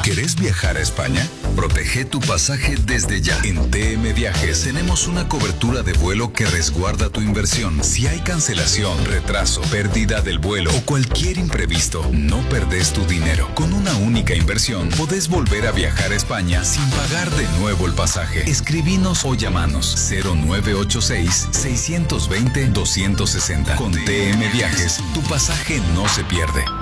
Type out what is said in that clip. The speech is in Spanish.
¿Querés viajar a España? Protege tu pasaje desde ya. En TM Viajes tenemos una cobertura de vuelo que resguarda tu inversión. Si hay cancelación, retraso, pérdida del vuelo o cualquier imprevisto, no perdés tu dinero. Con una única inversión, podés volver a viajar a España sin pagar de nuevo el pasaje. Escribinos o llamanos 0986-620-260. Con TM Viajes, tu pasaje no se pierde.